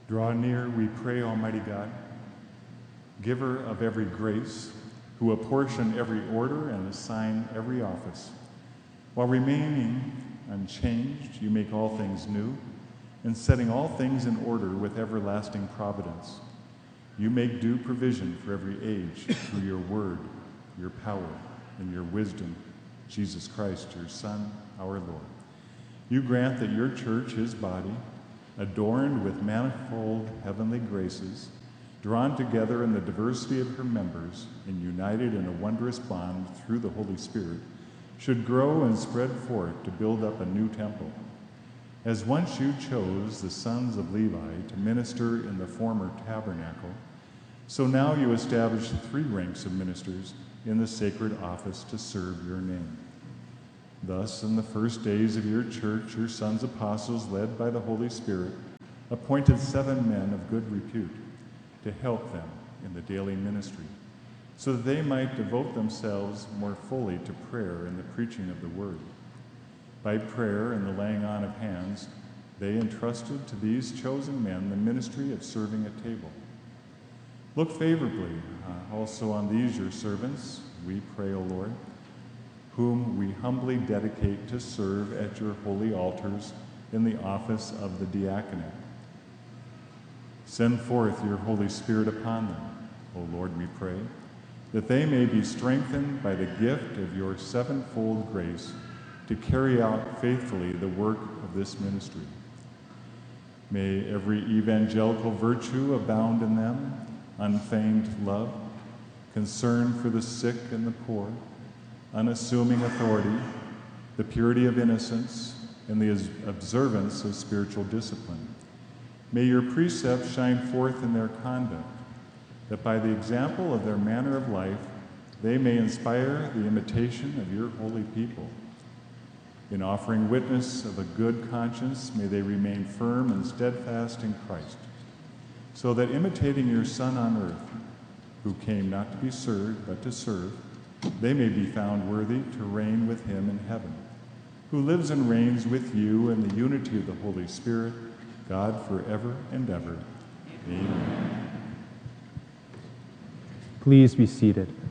Draw near, we pray, Almighty God, giver of every grace, who apportion every order and assign every office. While remaining unchanged, you make all things new, and setting all things in order with everlasting providence. You make due provision for every age through your word, your power, and your wisdom, Jesus Christ, your Son, our Lord. You grant that your church, his body, adorned with manifold heavenly graces, drawn together in the diversity of her members and united in a wondrous bond through the Holy Spirit, should grow and spread forth to build up a new temple. As once you chose the sons of Levi to minister in the former tabernacle, so now you establish 3 ranks of ministers in the sacred office to serve your name. Thus, in the first days of your church, your sons apostles, led by the Holy Spirit, appointed 7 men of good repute to help them in the daily ministry, so that they might devote themselves more fully to prayer and the preaching of the word. By prayer and the laying on of hands, they entrusted to these chosen men the ministry of serving at table. Look favorably also on these your servants, we pray, O Lord, whom we humbly dedicate to serve at your holy altars in the office of the diaconate. Send forth your Holy Spirit upon them, O Lord, we pray, that they may be strengthened by the gift of your 7-fold grace to carry out faithfully the work of this ministry. May every evangelical virtue abound in them, unfeigned love, concern for the sick and the poor, unassuming authority, the purity of innocence, and the observance of spiritual discipline. May your precepts shine forth in their conduct, that by the example of their manner of life, they may inspire the imitation of your holy people. In offering witness of a good conscience, may they remain firm and steadfast in Christ, so that imitating your Son on earth, who came not to be served, but to serve, they may be found worthy to reign with him in heaven, who lives and reigns with you in the unity of the Holy Spirit, God forever and ever. Amen. Please be seated.